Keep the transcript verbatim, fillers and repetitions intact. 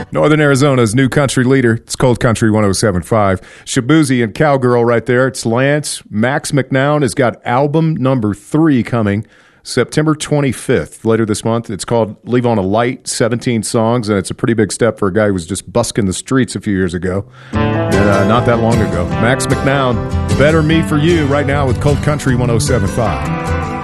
Northern Arizona's new country leader. It's Cold Country one oh seven point five. Shabuzi and Cowgirl right there. It's Lance. Max McNown has got album number three coming September twenty-fifth, later this month. It's called Leave on a Light, seventeen songs, and it's a pretty big step for a guy who was just busking the streets a few years ago. And uh, not that long ago. Max McNown, Better Me For You, right now with Cold Country one oh seven point five.